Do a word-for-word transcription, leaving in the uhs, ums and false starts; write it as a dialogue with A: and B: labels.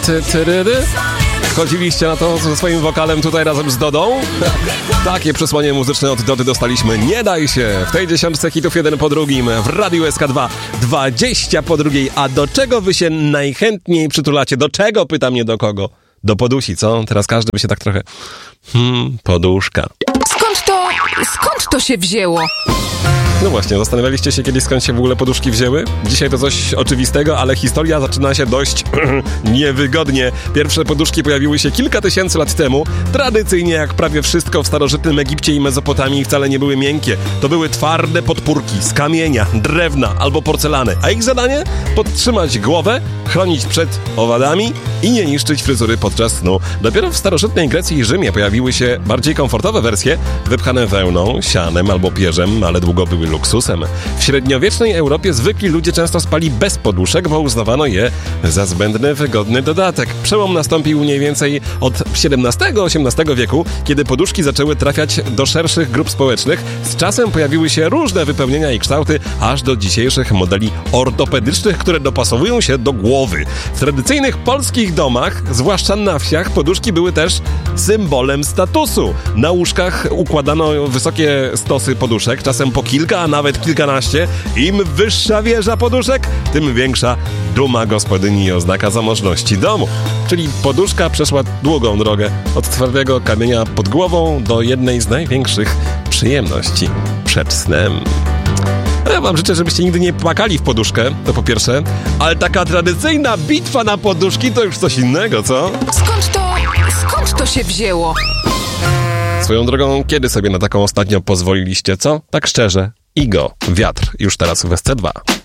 A: Ty, tyryry? Chodziliście na to ze swoim wokalem tutaj razem z Dodą? Takie przesłanie muzyczne od Dody dostaliśmy. Nie daj się! W tej dziesiątce hitów jeden po drugim w Radiu S K dwa. dwadzieścia po drugiej. A do czego wy się najchętniej przytulacie? Do czego? Pytam, nie do kogo. Do podusi, co? Teraz każdy by się tak trochę... Hmm, poduszka.
B: Skąd to... skąd to się wzięło?
A: No właśnie, zastanawialiście się kiedyś, skąd się w ogóle poduszki wzięły? Dzisiaj to coś oczywistego, ale historia zaczyna się dość niewygodnie. Pierwsze poduszki pojawiły się kilka tysięcy lat temu. Tradycyjnie, jak prawie wszystko w starożytnym Egipcie i Mezopotamii, wcale nie były miękkie. To były twarde podpórki z kamienia, drewna albo porcelany. A ich zadanie? Podtrzymać głowę, chronić przed owadami i nie niszczyć fryzury podczas snu. Dopiero w starożytnej Grecji i Rzymie pojawiły się bardziej komfortowe wersje, wypchane wełną, sianem albo pierzem, ale długo były luksusem. W średniowiecznej Europie zwykli ludzie często spali bez poduszek, bo uznawano je za zbędny, wygodny dodatek. Przełom nastąpił mniej więcej od siedemnastego do osiemnastego wieku, kiedy poduszki zaczęły trafiać do szerszych grup społecznych. Z czasem pojawiły się różne wypełnienia i kształty, aż do dzisiejszych modeli ortopedycznych, które dopasowują się do głowy. W tradycyjnych polskich domach, zwłaszcza na wsiach, poduszki były też symbolem statusu. Na łóżkach układano wysokie stosy poduszek, czasem po kilka, a nawet kilkanaście. Im wyższa wieża poduszek, tym większa duma gospodyni i oznaka zamożności domu. Czyli poduszka przeszła długą drogę od twardego kamienia pod głową do jednej z największych przyjemności przed snem. Ja wam życzę, żebyście nigdy nie płakali w poduszkę, to po pierwsze, ale taka tradycyjna bitwa na poduszki to już coś innego, co?
B: Skąd to... skąd to się wzięło?
A: Swoją drogą, kiedy sobie na taką ostatnio pozwoliliście, co? Tak szczerze. Igo, wiatr, już teraz w S C dwa.